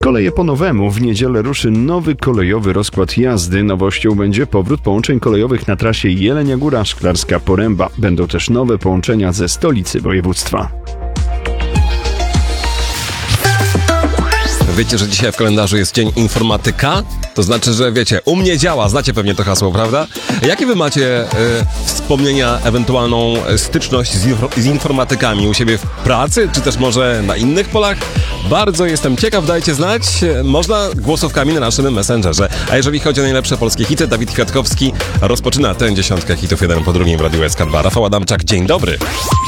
Koleje po nowemu. W niedzielę ruszy nowy kolejowy rozkład jazdy. Nowością będzie powrót połączeń kolejowych na trasie Jelenia Góra, Szklarska Poręba. Będą też nowe połączenia ze stolicy województwa. Wiecie, że dzisiaj w kalendarzu jest Dzień Informatyka? To znaczy, że wiecie, u mnie działa, znacie pewnie to hasło, prawda? Jakie wy macie wspomnienia, ewentualną styczność z informatykami u siebie w pracy, czy też może na innych polach? Bardzo jestem ciekaw, dajcie znać. Można głosówkami na naszym Messengerze. A jeżeli chodzi o najlepsze polskie hity, Dawid Kwiatkowski rozpoczyna tę 10 hitów jeden po drugim w Radiu SK2. Rafał Adamczak, dzień dobry.